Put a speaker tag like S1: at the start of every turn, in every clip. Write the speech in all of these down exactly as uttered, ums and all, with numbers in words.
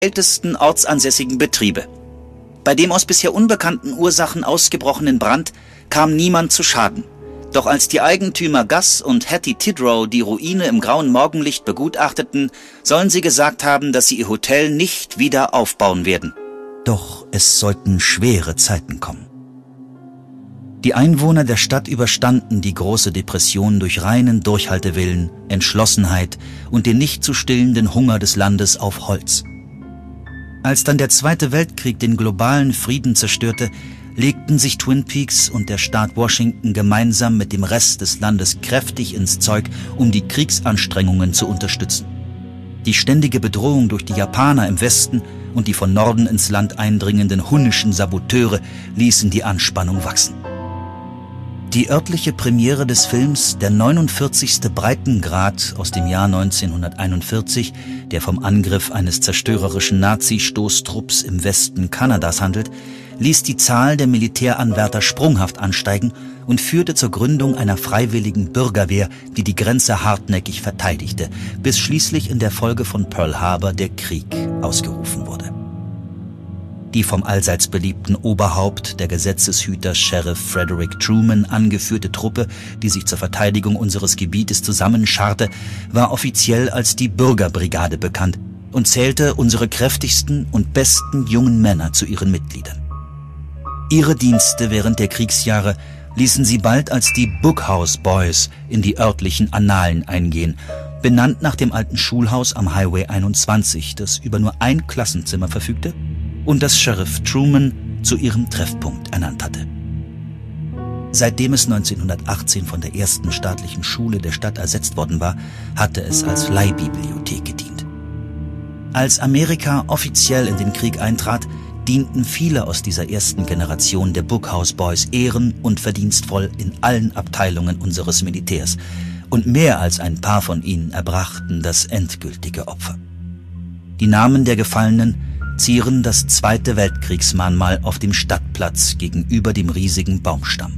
S1: ältesten ortsansässigen Betriebe. Bei dem aus bisher unbekannten Ursachen ausgebrochenen Brand kam niemand zu Schaden. Doch als die Eigentümer Gus und Hattie Tidrow die Ruine im grauen Morgenlicht begutachteten, sollen sie gesagt haben, dass sie ihr Hotel nicht wieder aufbauen werden. Doch es sollten schwere Zeiten kommen. Die Einwohner der Stadt überstanden die große Depression durch reinen Durchhaltewillen, Entschlossenheit und den nicht zu stillenden Hunger des Landes auf Holz. Als dann der Zweite Weltkrieg den globalen Frieden zerstörte, legten sich Twin Peaks und der Staat Washington gemeinsam mit dem Rest des Landes kräftig ins Zeug, um die Kriegsanstrengungen zu unterstützen. Die ständige Bedrohung durch die Japaner im Westen und die von Norden ins Land eindringenden hunnischen Saboteure ließen die Anspannung wachsen. Die örtliche Premiere des Films Der neunundvierzigste Breitengrad aus dem Jahr neunzehnhunderteinundvierzig, der vom Angriff eines zerstörerischen Nazi-Stoßtrupps im Westen Kanadas handelt, ließ die Zahl der Militäranwärter sprunghaft ansteigen und führte zur Gründung einer freiwilligen Bürgerwehr, die die Grenze hartnäckig verteidigte, bis schließlich in der Folge von Pearl Harbor der Krieg ausgerufen wurde. Die vom allseits beliebten Oberhaupt der Gesetzeshüter Sheriff Frederick Truman angeführte Truppe, die sich zur Verteidigung unseres Gebietes zusammenscharte, war offiziell als die Bürgerbrigade bekannt und zählte unsere kräftigsten und besten jungen Männer zu ihren Mitgliedern. Ihre Dienste während der Kriegsjahre ließen sie bald als die Bookhouse Boys in die örtlichen Annalen eingehen, benannt nach dem alten Schulhaus am Highway einundzwanzig, das über nur ein Klassenzimmer verfügte und das Sheriff Truman zu ihrem Treffpunkt ernannt hatte. Seitdem es neunzehnhundertachtzehn von der ersten staatlichen Schule der Stadt ersetzt worden war, hatte es als Leihbibliothek gedient. Als Amerika offiziell in den Krieg eintrat, dienten viele aus dieser ersten Generation der Bookhouse Boys ehren- und verdienstvoll in allen Abteilungen unseres Militärs, und mehr als ein paar von ihnen erbrachten das endgültige Opfer. Die Namen der Gefallenen zieren das Zweite Weltkriegsmahnmal auf dem Stadtplatz gegenüber dem riesigen Baumstamm.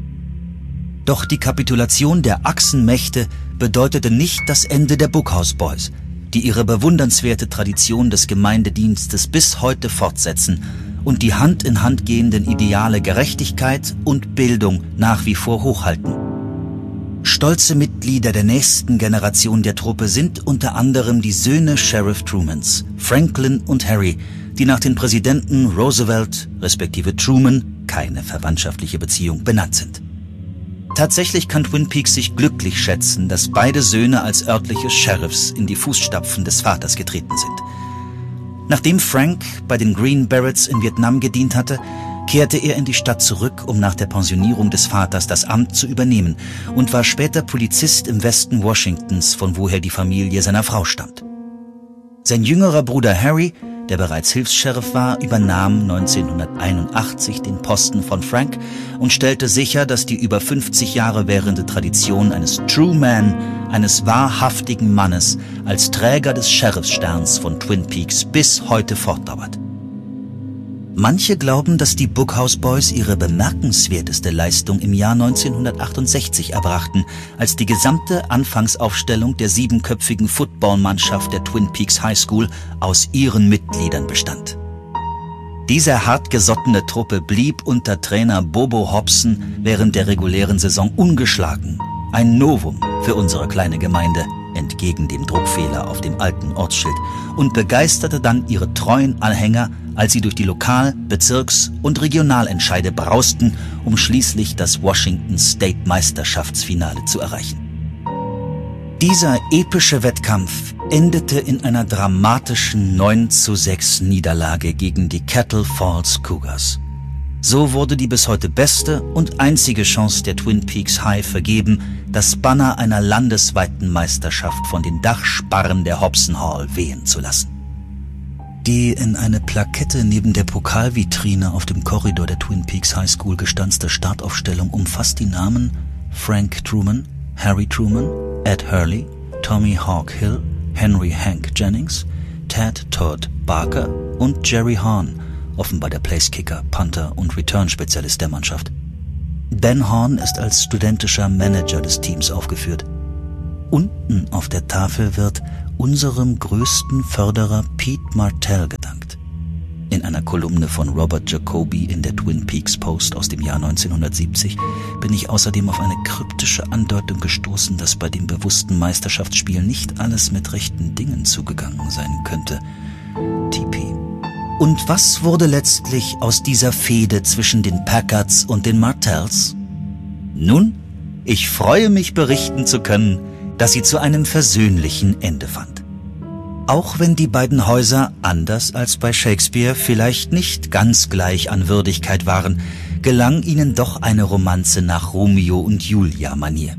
S1: Doch die Kapitulation der Achsenmächte bedeutete nicht das Ende der Bookhouse Boys, die ihre bewundernswerte Tradition des Gemeindedienstes bis heute fortsetzen und die Hand in Hand gehenden Ideale Gerechtigkeit und Bildung nach wie vor hochhalten. Stolze Mitglieder der nächsten Generation der Truppe sind unter anderem die Söhne Sheriff Trumans, Franklin und Harry, die nach den Präsidenten Roosevelt respektive Truman, keine verwandtschaftliche Beziehung, benannt sind. Tatsächlich kann Twin Peaks sich glücklich schätzen, dass beide Söhne als örtliche Sheriffs in die Fußstapfen des Vaters getreten sind. Nachdem Frank bei den Green Berets in Vietnam gedient hatte, kehrte er in die Stadt zurück, um nach der Pensionierung des Vaters das Amt zu übernehmen und war später Polizist im Westen Washingtons, von woher die Familie seiner Frau stammt. Sein jüngerer Bruder Harry, der bereits Hilfs-Sheriff war, übernahm neunzehnhunderteinundachtzig den Posten von Frank und stellte sicher, dass die über fünfzig Jahre währende Tradition eines True Man, eines wahrhaftigen Mannes, als Träger des Sheriffssterns von Twin Peaks bis heute fortdauert. Manche glauben, dass die Bookhouse Boys ihre bemerkenswerteste Leistung im Jahr neunzehnhundertachtundsechzig erbrachten, als die gesamte Anfangsaufstellung der siebenköpfigen Footballmannschaft der Twin Peaks High School aus ihren Mitgliedern bestand. Diese hartgesottene Truppe blieb unter Trainer Bobo Hobson während der regulären Saison ungeschlagen. Ein Novum für unsere kleine Gemeinde, entgegen dem Druckfehler auf dem alten Ortsschild, und begeisterte dann ihre treuen Anhänger, als sie durch die Lokal-, Bezirks- und Regionalentscheide brausten, um schließlich das Washington State Meisterschaftsfinale zu erreichen. Dieser epische Wettkampf endete in einer dramatischen neun zu sechs Niederlage gegen die Cattle Falls Cougars. So wurde die bis heute beste und einzige Chance der Twin Peaks High vergeben, das Banner einer landesweiten Meisterschaft von den Dachsparren der Hobson Hall wehen zu lassen. Die in eine Plakette neben der Pokalvitrine auf dem Korridor der Twin Peaks High School gestanzte Startaufstellung umfasst die Namen Frank Truman, Harry Truman, Ed Hurley, Tommy Hawk Hill, Henry Hank Jennings, Ted Todd Barker und Jerry Hahn, offenbar der Placekicker, Punter und Return-Spezialist der Mannschaft. Ben Horn ist als studentischer Manager des Teams aufgeführt. Unten auf der Tafel wird, unserem größten Förderer Pete Martell gedankt. In einer Kolumne von Robert Jacoby in der Twin Peaks Post aus dem Jahr neunzehnhundertsiebzig bin ich außerdem auf eine kryptische Andeutung gestoßen, dass bei dem bewussten Meisterschaftsspiel nicht alles mit rechten Dingen zugegangen sein könnte. T P. Und was wurde letztlich aus dieser Fehde zwischen den Packards und den Martells? Nun, ich freue mich berichten zu können, dass sie zu einem versöhnlichen Ende fand. Auch wenn die beiden Häuser, anders als bei Shakespeare, vielleicht nicht ganz gleich an Würdigkeit waren, gelang ihnen doch eine Romanze nach Romeo und Julia-Manier.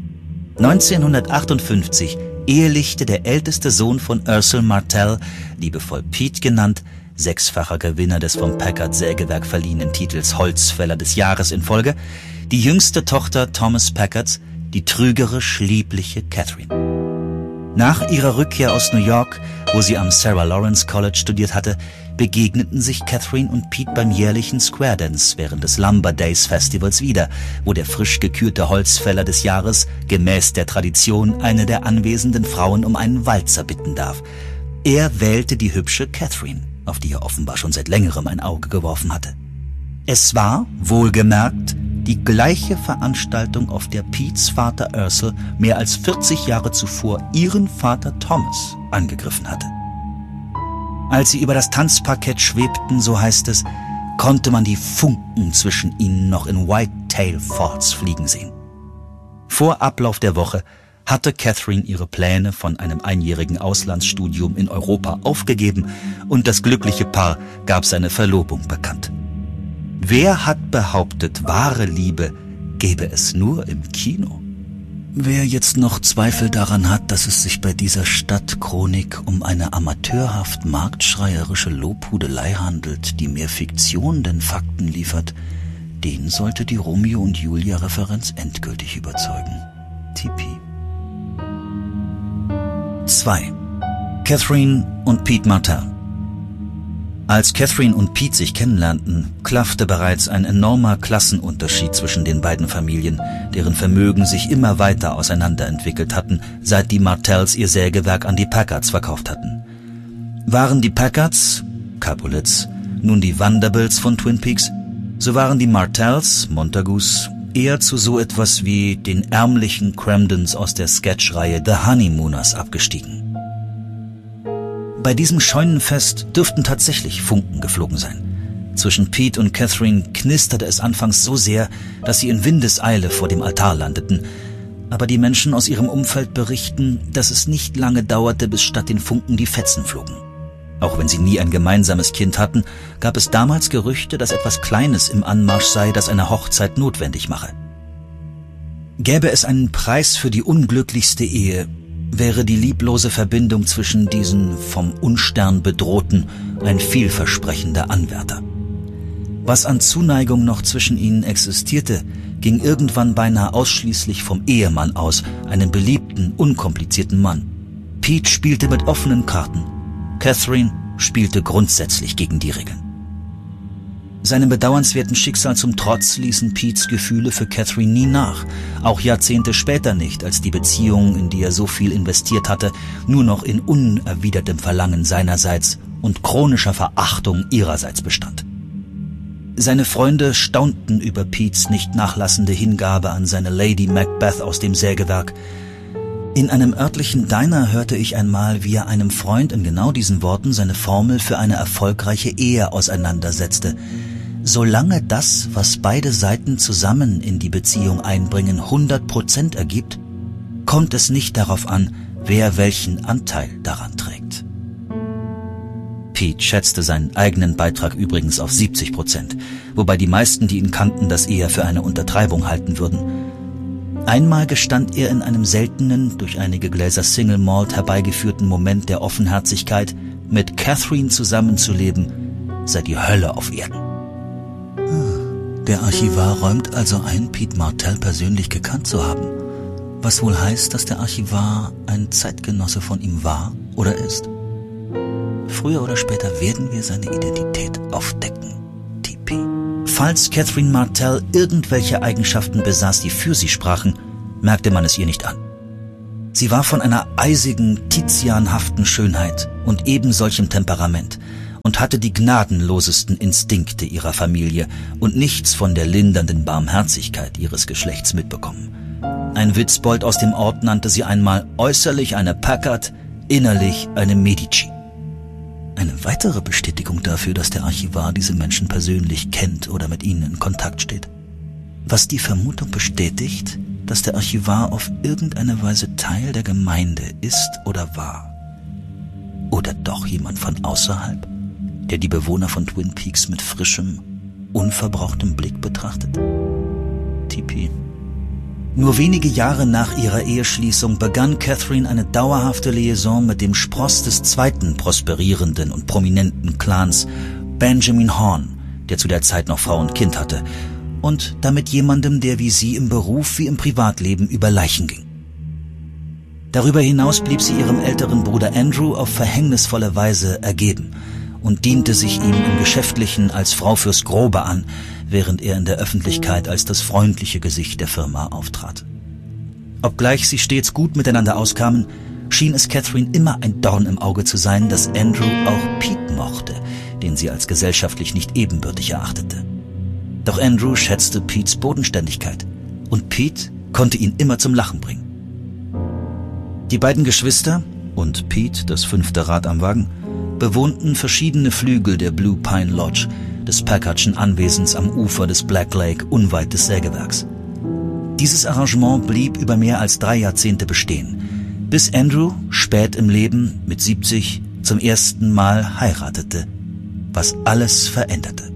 S1: neunzehnhundertachtundfünfzig ehelichte der älteste Sohn von Ursel Martell, liebevoll Pete genannt, sechsfacher Gewinner des vom Packard-Sägewerk verliehenen Titels Holzfäller des Jahres in Folge, die jüngste Tochter Thomas Packards, die trügerisch liebliche Catherine. Nach ihrer Rückkehr aus New York, wo sie am Sarah Lawrence College studiert hatte, begegneten sich Catherine und Pete beim jährlichen Square Dance während des Lumber Days Festivals wieder, wo der frisch gekürte Holzfäller des Jahres gemäß der Tradition eine der anwesenden Frauen um einen Walzer bitten darf. Er wählte die hübsche Catherine, auf die er offenbar schon seit längerem ein Auge geworfen hatte. Es war, wohlgemerkt, die gleiche Veranstaltung, auf der Petes Vater Ursel mehr als vierzig Jahre zuvor ihren Vater Thomas angegriffen hatte. Als sie über das Tanzparkett schwebten, so heißt es, konnte man die Funken zwischen ihnen noch in Whitetail Falls fliegen sehen. Vor Ablauf der Woche hatte Catherine ihre Pläne von einem einjährigen Auslandsstudium in Europa aufgegeben und das glückliche Paar gab seine Verlobung bekannt. Wer hat behauptet, wahre Liebe gäbe es nur im Kino? Wer jetzt noch Zweifel daran hat, dass es sich bei dieser Stadtchronik um eine amateurhaft marktschreierische Lobhudelei handelt, die mehr Fiktion denn Fakten liefert, den sollte die Romeo und Julia-Referenz endgültig überzeugen. T P. zwei. Catherine und Pete Martell. Als Catherine und Pete sich kennenlernten, klaffte bereits ein enormer Klassenunterschied zwischen den beiden Familien, deren Vermögen sich immer weiter auseinanderentwickelt hatten, seit die Martells ihr Sägewerk an die Packards verkauft hatten. Waren die Packards, Capulets, nun die Vanderbilts von Twin Peaks, so waren die Martells, Montagus, eher zu so etwas wie den ärmlichen Cramdens aus der Sketchreihe The Honeymooners abgestiegen. Bei diesem Scheunenfest dürften tatsächlich Funken geflogen sein. Zwischen Pete und Catherine knisterte es anfangs so sehr, dass sie in Windeseile vor dem Altar landeten. Aber die Menschen aus ihrem Umfeld berichten, dass es nicht lange dauerte, bis statt den Funken die Fetzen flogen. Auch wenn sie nie ein gemeinsames Kind hatten, gab es damals Gerüchte, dass etwas Kleines im Anmarsch sei, das eine Hochzeit notwendig mache. Gäbe es einen Preis für die unglücklichste Ehe, wäre die lieblose Verbindung zwischen diesen vom Unstern bedrohten ein vielversprechender Anwärter. Was an Zuneigung noch zwischen ihnen existierte, ging irgendwann beinahe ausschließlich vom Ehemann aus, einem beliebten, unkomplizierten Mann. Pete spielte mit offenen Karten. Catherine spielte grundsätzlich gegen die Regeln. Seinem bedauernswerten Schicksal zum Trotz ließen Petes Gefühle für Catherine nie nach, auch Jahrzehnte später nicht, als die Beziehung, in die er so viel investiert hatte, nur noch in unerwidertem Verlangen seinerseits und chronischer Verachtung ihrerseits bestand. Seine Freunde staunten über Petes nicht nachlassende Hingabe an seine Lady Macbeth aus dem Sägewerk. In einem örtlichen Diner hörte ich einmal, wie er einem Freund in genau diesen Worten seine Formel für eine erfolgreiche Ehe auseinandersetzte. Solange das, was beide Seiten zusammen in die Beziehung einbringen, hundert Prozent ergibt, kommt es nicht darauf an, wer welchen Anteil daran trägt. Pete schätzte seinen eigenen Beitrag übrigens auf siebzig Prozent, wobei die meisten, die ihn kannten, das eher für eine Untertreibung halten würden. Einmal gestand er in einem seltenen, durch einige Gläser Single Malt herbeigeführten Moment der Offenherzigkeit, mit Catherine zusammenzuleben, sei die Hölle auf Erden. Der Archivar räumt also ein, Pete Martell persönlich gekannt zu haben, was wohl heißt, dass der Archivar ein Zeitgenosse von ihm war oder ist. Früher oder später werden wir seine Identität aufdecken, T P. Falls Catherine Martell irgendwelche Eigenschaften besaß, die für sie sprachen, merkte man es ihr nicht an. Sie war von einer eisigen, tizianhaften Schönheit und eben solchem Temperament und hatte die gnadenlosesten Instinkte ihrer Familie und nichts von der lindernden Barmherzigkeit ihres Geschlechts mitbekommen. Ein Witzbold aus dem Ort nannte sie einmal äußerlich eine Packard, innerlich eine Medici. Eine weitere Bestätigung dafür, dass der Archivar diese Menschen persönlich kennt oder mit ihnen in Kontakt steht. Was die Vermutung bestätigt, dass der Archivar auf irgendeine Weise Teil der Gemeinde ist oder war. Oder doch jemand von außerhalb, der die Bewohner von Twin Peaks mit frischem, unverbrauchtem Blick betrachtet? T P. Nur wenige Jahre nach ihrer Eheschließung begann Catherine eine dauerhafte Liaison mit dem Spross des zweiten prosperierenden und prominenten Clans, Benjamin Horne, der zu der Zeit noch Frau und Kind hatte, und damit jemandem, der wie sie im Beruf wie im Privatleben über Leichen ging. Darüber hinaus blieb sie ihrem älteren Bruder Andrew auf verhängnisvolle Weise ergeben und diente sich ihm im Geschäftlichen als Frau fürs Grobe an, während er in der Öffentlichkeit als das freundliche Gesicht der Firma auftrat. Obgleich sie stets gut miteinander auskamen, schien es Catherine immer ein Dorn im Auge zu sein, dass Andrew auch Pete mochte, den sie als gesellschaftlich nicht ebenbürtig erachtete. Doch Andrew schätzte Petes Bodenständigkeit und Pete konnte ihn immer zum Lachen bringen. Die beiden Geschwister und Pete, das fünfte Rad am Wagen, bewohnten verschiedene Flügel der Blue Pine Lodge, des Packardschen Anwesens am Ufer des Black Lake unweit des Sägewerks. Dieses Arrangement blieb über mehr als drei Jahrzehnte bestehen, bis Andrew spät im Leben mit siebzig zum ersten Mal heiratete, was alles veränderte.